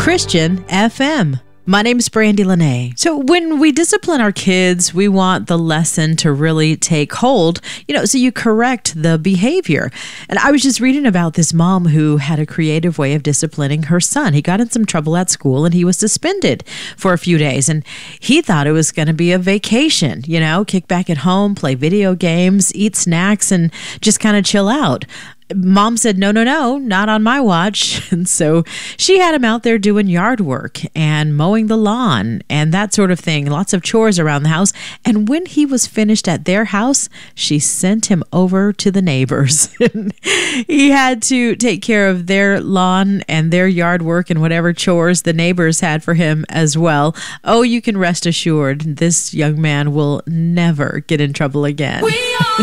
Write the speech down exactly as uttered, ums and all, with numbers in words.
Christian F M. My name's Brandy Lene. So when we discipline our kids, we want the lesson to really take hold, you know, so you correct the behavior. And I was just reading about this mom who had a creative way of disciplining her son. He got in some trouble at school and he was suspended for a few days. And he thought it was going to be a vacation, you know, kick back at home, play video games, eat snacks, and just kind of chill out. Mom said, no, no, no, not on my watch. And so she had him out there doing yard work and mowing the lawn and that sort of thing, lots of chores around the house. And when he was finished at their house, she sent him over to the neighbors. He had to take care of their lawn and their yard work and whatever chores the neighbors had for him as well. Oh, you can rest assured, this young man will never get in trouble again. We are